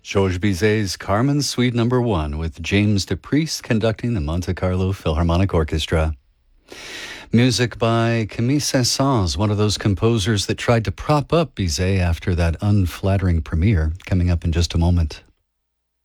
Georges Bizet's Carmen Suite No. 1 with James DePriest conducting the Monte Carlo Philharmonic Orchestra. Music by Camille Saint-Saëns, one of those composers that tried to prop up Bizet after that unflattering premiere, coming up in just a moment.